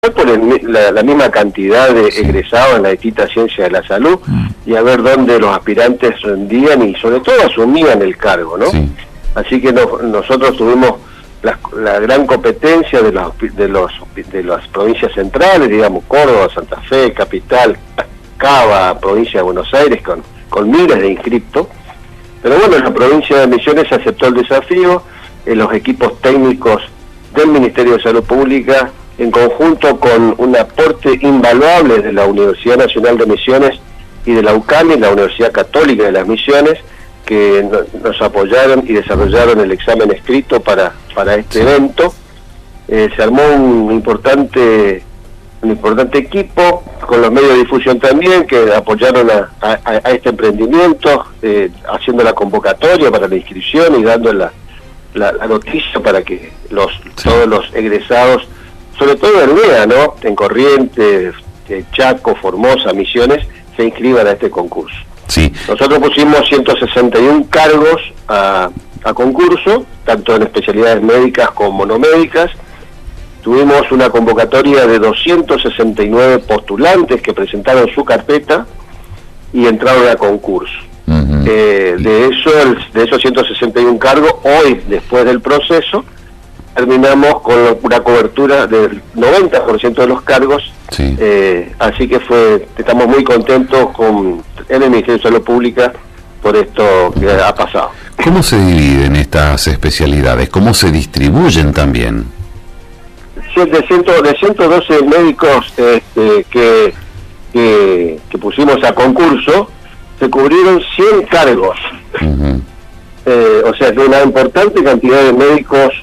por la misma cantidad de egresados en las distintas ciencias de la salud y a ver dónde los aspirantes rendían y sobre todo asumían el cargo, ¿no? Sí. Así que nosotros tuvimos la gran competencia de las provincias centrales, digamos Córdoba, Santa Fe, Capital, Cava, provincia de Buenos Aires, con miles de inscriptos. Pero bueno, la provincia de Misiones aceptó el desafío, los equipos técnicos del Ministerio de Salud Pública, en conjunto con un aporte invaluable de la Universidad Nacional de Misiones y de la UCAMI, la Universidad Católica de las Misiones, que nos apoyaron y desarrollaron el examen escrito para este evento. Se armó un importante equipo, con los medios de difusión también, que apoyaron a este emprendimiento, haciendo la convocatoria para la inscripción y dando la noticia para que todos los egresados, sobre todo en NEA, ¿no?, en Corrientes, Chaco, Formosa, Misiones, se inscriban a este concurso. Sí. Nosotros pusimos 161 cargos a concurso, tanto en especialidades médicas como no médicas. Tuvimos una convocatoria de 269 postulantes que presentaron su carpeta y entraron a concurso. De esos 161 cargos, hoy, después del proceso, terminamos con una cobertura del 90% de los cargos. Sí. Así que estamos muy contentos en el Ministerio de Salud Pública por esto que ha pasado. ¿Cómo se dividen estas especialidades? ¿Cómo se distribuyen también? De 112 médicos que pusimos a concurso, se cubrieron 100 cargos. O sea que una importante cantidad de médicos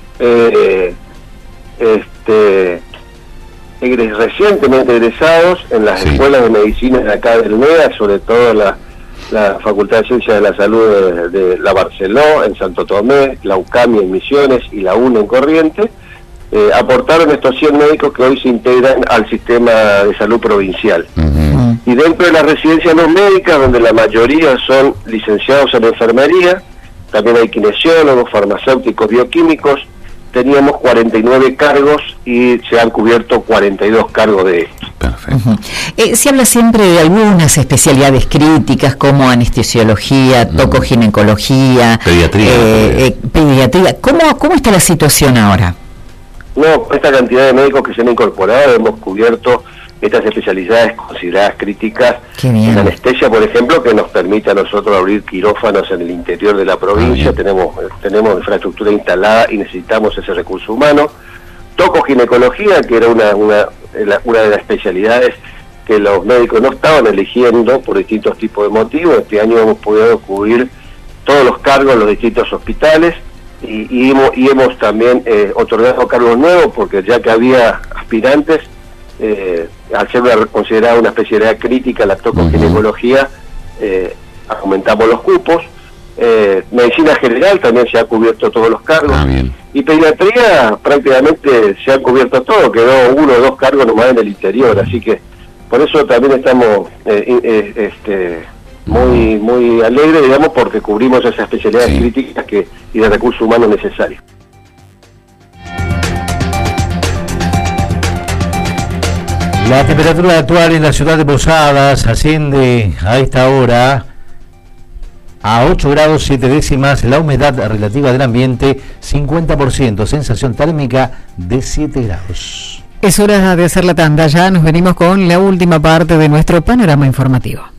recientemente egresados en las escuelas de medicina de acá del NEA, sobre todo la Facultad de Ciencias de la Salud de la Barceló, en Santo Tomé, la UCAMI en Misiones y la UNE en Corrientes, aportaron estos 100 médicos que hoy se integran al sistema de salud provincial. Y dentro de las residencias no médicas, donde la mayoría son licenciados en enfermería, también hay kinesiólogos, farmacéuticos, bioquímicos, teníamos 49 cargos y se han cubierto 42 cargos de estos. Perfecto. Se habla siempre de algunas especialidades críticas como anestesiología, tocoginecología, pediatría. ¿Cómo está la situación ahora? No, esta cantidad de médicos que se han incorporado, hemos cubierto estas especialidades consideradas críticas. En anestesia, por ejemplo, que nos permite a nosotros abrir quirófanos en el interior de la provincia. Tenemos infraestructura instalada y necesitamos ese recurso humano. Tocoginecología, que era una de las especialidades que los médicos no estaban eligiendo por distintos tipos de motivos. Este año hemos podido cubrir todos los cargos en los distintos hospitales y hemos también otorgado cargos nuevos, porque ya que había aspirantes, al ser considerada una especialidad crítica la tocoginecología, aumentamos los cupos. Medicina general también se ha cubierto todos los cargos, y pediatría prácticamente se ha cubierto todo, quedó 1 o 2 cargos nomás en el interior, así que por eso también estamos muy alegres, digamos, porque cubrimos esas especialidades críticas y de recursos humanos necesarios. La temperatura actual en la ciudad de Posadas asciende a esta hora a 8 grados 7 décimas, la humedad relativa del ambiente 50%, sensación térmica de 7 grados. Es hora de hacer la tanda, ya nos venimos con la última parte de nuestro panorama informativo.